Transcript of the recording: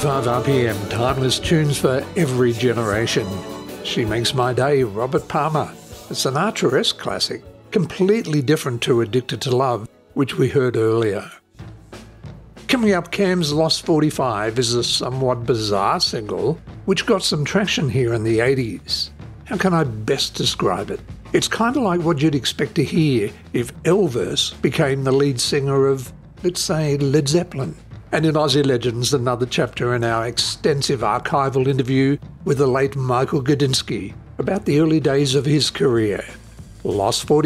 95 RPM, timeless tunes for every generation. She Makes My Day, Robert Palmer. A Sinatra-esque classic, completely different to Addicted to Love, which we heard earlier. Coming up, Cam's Lost 45 is a somewhat bizarre single, which got some traction here in the 80s. How can I best describe it? It's kind of like what you'd expect to hear if Elvis became the lead singer of, let's say, Led Zeppelin. And in Aussie Legends, another chapter in our extensive archival interview with the late Michael Gudinski about the early days of his career. Lost 45.